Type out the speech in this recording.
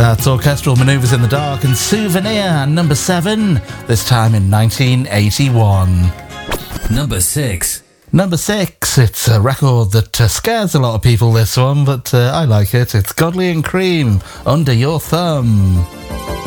That's Orchestral Manoeuvres in the Dark and Souvenir, number 7, this time in 1981. Number 6. Number 6, it's a record that scares a lot of people, this one, but I like it. It's Godley and Cream, Under Your Thumb.